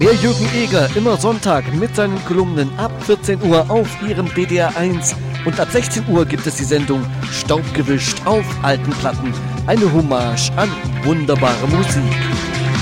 Der Jürgen Eger, immer Sonntag mit seinen Kolumnen ab 14 Uhr auf Ihrem DDR 1. Und ab 16 Uhr gibt es die Sendung Staubgewischt auf alten Platten. Eine Hommage an wunderbare Musik.